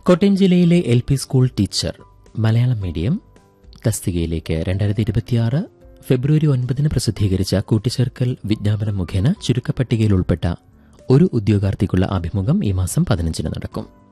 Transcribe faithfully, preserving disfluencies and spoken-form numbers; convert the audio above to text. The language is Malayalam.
കോട്ടയം ജില്ലയിലെ L P school teacher Malayalam medium തസ്തികയിലേക്ക് രണ്ടായിരത്തി ഇരുപത്തിയാറ് ഫെബ്രുവരി ഒൻപതിന് പ്രസിദ്ധീകരിച്ച കൂട്ടിച്ചേർക്കൽ വിജ്ഞാപനം മുഖേന ചുരുക്കപ്പട്ടികയിൽ ഉൾപ്പെട്ട ഒരു ഉദ്യോഗാർത്ഥിക്കുള്ള അഭിമുഖം ഈ മാസം പതിനഞ്ചിന് നടക്കും.